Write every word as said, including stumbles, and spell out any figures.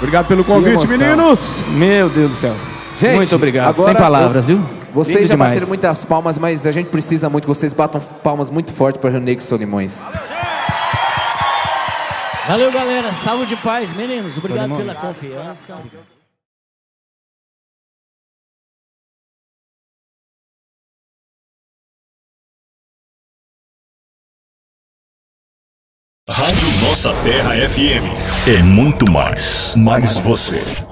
Obrigado pelo convite, meninos. Meu Deus do céu. Gente, muito obrigado. agora Sem palavras, eu, viu? Vocês Lindo já demais. bateram muitas palmas, mas a gente precisa muito que vocês batam palmas muito forte para o Nego Solimões. Valeu, galera. Saúde de paz, meninos. Obrigado Solimões. pela confiança. Rádio Nossa Terra F M. É muito mais, mais você.